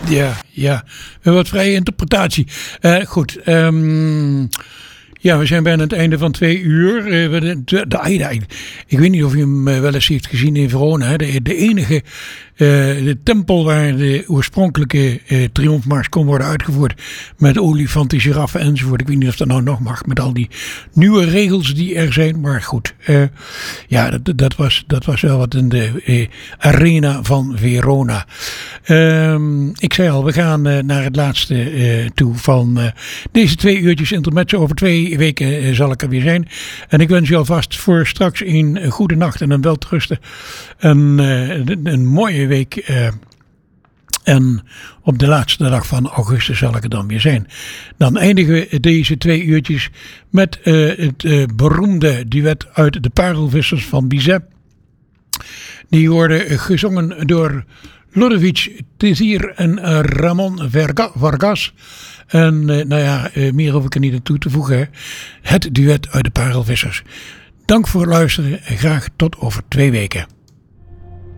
Ja. Wat vrije interpretatie. Goed. Ja, we zijn bijna aan het einde van 2 uur. De AIDA. Ik weet niet of u hem wel eens heeft gezien in Verona. De enige de tempel waar de oorspronkelijke triomfmars kon worden uitgevoerd. Met olifanten, giraffen enzovoort. Ik weet niet of dat nou nog mag. Met al die nieuwe regels die er zijn. Maar goed. Dat was wel wat in de arena van Verona. Ik zei al, we gaan naar het laatste toe van deze 2 uurtjes intermezzo. Over 2 weken zal ik er weer zijn. En ik wens u alvast voor straks een goede nacht en een welterusten. Een mooie week. En op de laatste dag van augustus zal ik er dan weer zijn. Dan eindigen we deze 2 uurtjes met het beroemde duet uit de Parelvissers van Bizet. Die worden gezongen door Ludovic Tessier en Ramon Vargas. En meer hoef ik er niet aan toe te voegen. Hè. Het duet uit de Parelvissers. Dank voor het luisteren en graag tot over 2 weken.